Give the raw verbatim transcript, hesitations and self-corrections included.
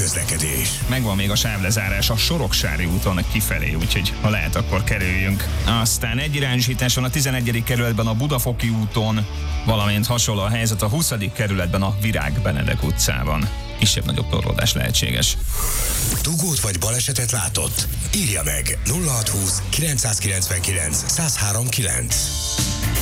közlekedés. Megvan még a sávlezárás a Soroksári úton kifelé, úgyhogy ha lehet, akkor kerüljünk. Aztán egyirányosítás van a tizenegyedik kerületben a Budafoki úton, valamint hasonló a helyzet a huszadik kerületben a Virág Benedek utcában. Kisebb-nagyobb torlódás lehetséges. Dugót vagy balesetet látott? Írja meg nulla hatszázhúsz kilencszázkilencvenkilenc százhárom kilenc.